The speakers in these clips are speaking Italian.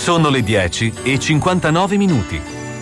Sono le 10:59.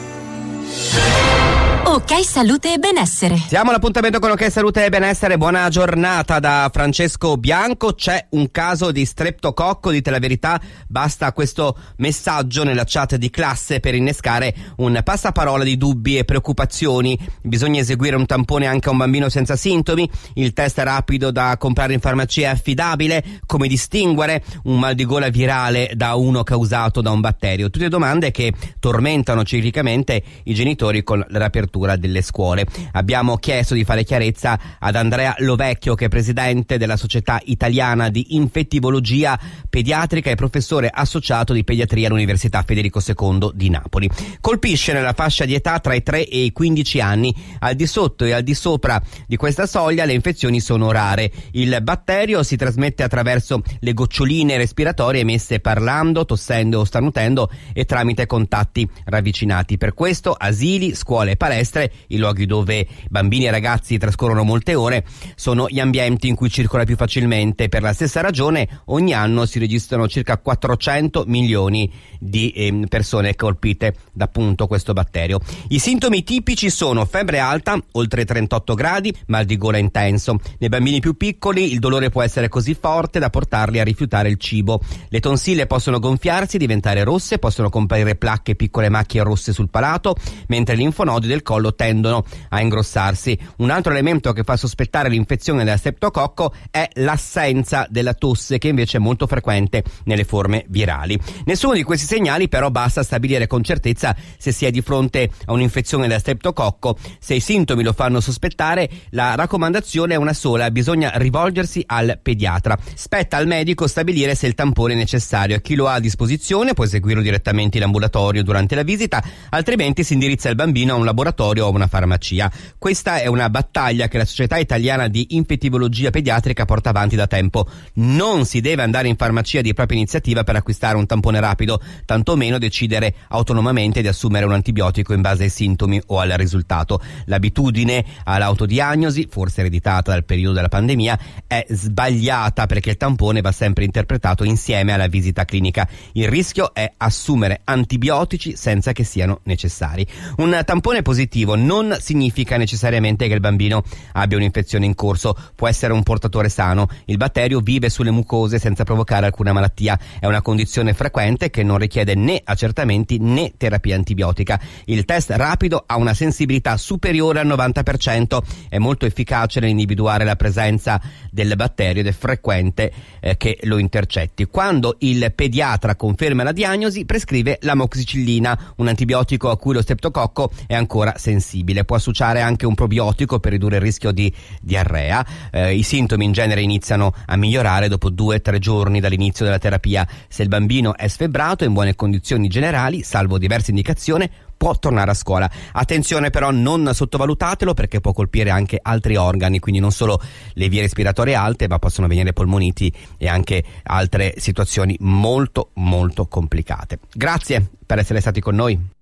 Ok Salute e Benessere. Siamo all'appuntamento con Ok Salute e Benessere. Buona giornata da Francesco Bianco. C'è un caso di streptococco, dite la verità, basta questo messaggio nella chat di classe per innescare un passaparola di dubbi e preoccupazioni. Bisogna eseguire un tampone anche a un bambino senza sintomi? Il test rapido da comprare in farmacia è affidabile? Come distinguere un mal di gola virale da uno causato da un batterio? Tutte domande che tormentano ciclicamente i genitori con la riapertura delle scuole. Abbiamo chiesto di fare chiarezza ad Andrea Lovecchio, che è presidente della Società Italiana di Infettivologia Pediatrica e professore associato di pediatria all'Università Federico II di Napoli. Colpisce nella fascia di età tra i 3 e i 15 anni. Al di sotto e al di sopra di questa soglia le infezioni sono rare. Il batterio si trasmette attraverso le goccioline respiratorie emesse parlando, tossendo o starnutendo e tramite contatti ravvicinati. Per questo asili, scuole e palestre, i luoghi dove bambini e ragazzi trascorrono molte ore, sono gli ambienti in cui circola più facilmente. Per la stessa ragione ogni anno si registrano circa 400 milioni di persone colpite da appunto questo batterio. I sintomi tipici sono febbre alta oltre 38 gradi, mal di gola intenso. Nei bambini più piccoli il dolore può essere così forte da portarli a rifiutare il cibo. Le tonsille possono gonfiarsi, diventare rosse, possono comparire placche e piccole macchie rosse sul palato, mentre gli linfonodi del collo tendono a ingrossarsi. Un altro elemento che fa sospettare l'infezione da streptococco è l'assenza della tosse, che invece è molto frequente nelle forme virali. Nessuno di questi segnali però basta a stabilire con certezza se si è di fronte a un'infezione da streptococco. Se i sintomi lo fanno sospettare, la raccomandazione è una sola: bisogna rivolgersi al pediatra. Spetta al medico stabilire se il tampone è necessario. Chi lo ha a disposizione può eseguirlo direttamente in ambulatorio durante la visita, altrimenti si indirizza il bambino a un laboratorio o a una farmacia. Questa è una battaglia che la Società Italiana di Infettivologia Pediatrica porta avanti da tempo. Non si deve andare in farmacia di propria iniziativa per acquistare un tampone rapido, tantomeno decidere autonomamente di assumere un antibiotico in base ai sintomi o al risultato. L'abitudine all'autodiagnosi, forse ereditata dal periodo della pandemia, è sbagliata, perché il tampone va sempre interpretato insieme alla visita clinica. Il rischio è assumere antibiotici senza che siano necessari. Un tampone positivo non significa necessariamente che il bambino abbia un'infezione in corso, può essere un portatore sano. Il batterio vive sulle mucose senza provocare alcuna malattia. È una condizione frequente che non richiede né accertamenti né terapia antibiotica. Il test rapido ha una sensibilità superiore al 90%, è molto efficace nell'individuare la presenza del batterio ed è frequente che lo intercetti. Quando il pediatra conferma la diagnosi, prescrive l'amoxicillina, un antibiotico a cui lo streptococco è ancora sensibile. Può associare anche un probiotico per ridurre il rischio di diarrea. I sintomi in genere iniziano a migliorare dopo 2-3 giorni dall'inizio della terapia. Se il bambino è sfebbrato, in buone condizioni generali, salvo diverse indicazioni, può tornare a scuola. Attenzione però, non sottovalutatelo, perché può colpire anche altri organi, quindi non solo le vie respiratorie alte, ma possono venire polmoniti e anche altre situazioni molto molto complicate. Grazie per essere stati con noi.